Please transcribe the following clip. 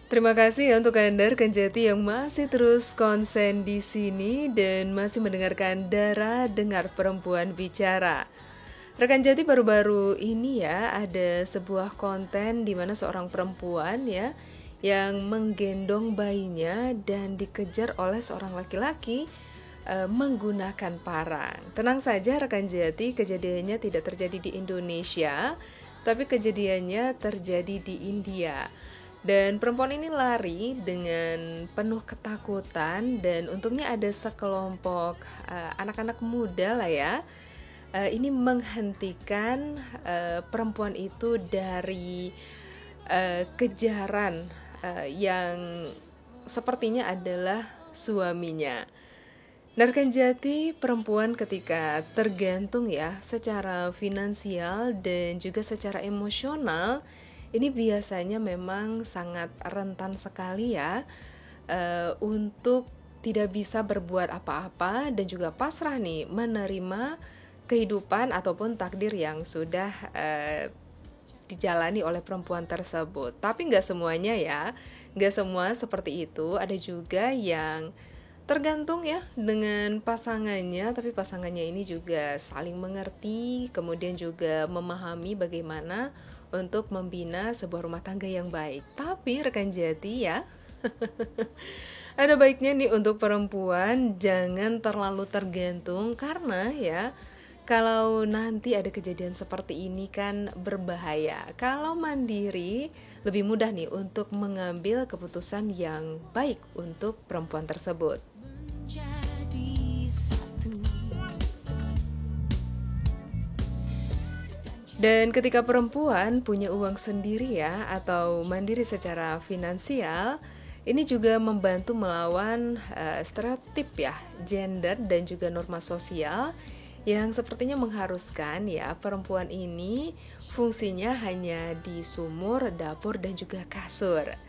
Terima kasih ya untuk Anda rekan Jati yang masih terus konsen di sini dan masih mendengarkan Dara Dengar Perempuan Bicara. Rekan Jati, baru-baru ini ya ada sebuah konten di mana seorang perempuan ya yang menggendong bayinya dan dikejar oleh seorang laki-laki menggunakan parang. Tenang saja rekan Jati, kejadiannya tidak terjadi di Indonesia, tapi kejadiannya terjadi di India. Dan perempuan ini lari dengan penuh ketakutan dan untungnya ada sekelompok anak-anak muda lah ya. Ini menghentikan perempuan itu dari kejaran yang sepertinya adalah suaminya. Narkan Jati, perempuan ketika tergantung ya secara finansial dan juga secara emosional, ini biasanya memang sangat rentan sekali ya untuk tidak bisa berbuat apa-apa dan juga pasrah nih menerima kehidupan ataupun takdir yang sudah dijalani oleh perempuan tersebut. Tapi nggak semuanya ya, nggak semua seperti itu. Ada juga yang tergantung ya dengan pasangannya, tapi pasangannya ini juga saling mengerti, kemudian juga memahami bagaimana untuk membina sebuah rumah tangga yang baik. Tapi rekan Jati ya, ada baiknya nih untuk perempuan jangan terlalu tergantung karena ya kalau nanti ada kejadian seperti ini kan berbahaya. Kalau mandiri lebih mudah nih untuk mengambil keputusan yang baik untuk perempuan tersebut. Dan ketika perempuan punya uang sendiri ya atau mandiri secara finansial, ini juga membantu melawan stereotip ya, gender dan juga norma sosial yang sepertinya mengharuskan ya perempuan ini fungsinya hanya di sumur, dapur dan juga kasur.